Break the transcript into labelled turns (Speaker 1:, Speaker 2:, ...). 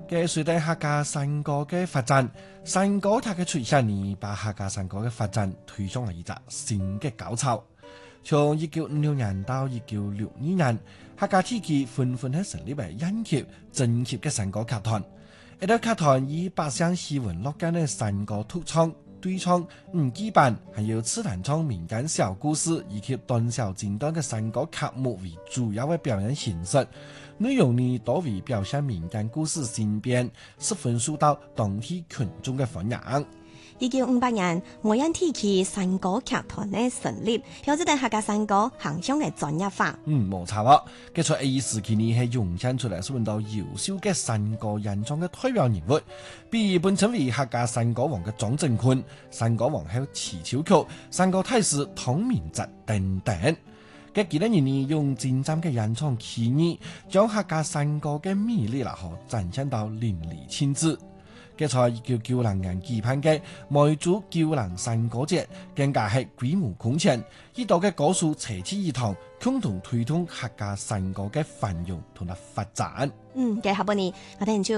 Speaker 1: 嘅隨住客家山歌嘅發展，山歌它嘅出現呢，把客家山歌嘅發展推上了一個新嘅高潮。從1956年到1962年，客家地區紛紛係成立為一級、正級嘅山歌劇團。一個劇團以百姓喜聞樂見嘅山歌獨唱、對唱、基本還有刺彈唱民間小故事以及短小精短嘅山歌曲目為主要嘅表演形式，內容呢多為表現民間故事新編，十分受到當地群眾嘅歡迎。
Speaker 2: 1958年，愛安地區山歌劇團嘅成立，標誌住客家山歌行向嘅專業化。
Speaker 1: 冇錯喎。佢在A時期呢係湧現出嚟，是揾到優秀嘅山歌演唱嘅代表人物，比如本稱為客家山歌王嘅莊振坤、山歌王后齊秋曲、山歌大師湯明澤等等。嘅幾多年呢，用精湛嘅演唱技藝，將客家山歌嘅魅力啦，展現到淋漓盡致。嘅在1990年舉辦嘅梅州九龍山歌節，更加係規模空前，呢度嘅歌手齊聚一堂，共同推動客家山歌嘅繁榮同埋發展。
Speaker 2: 嘅下半年我哋就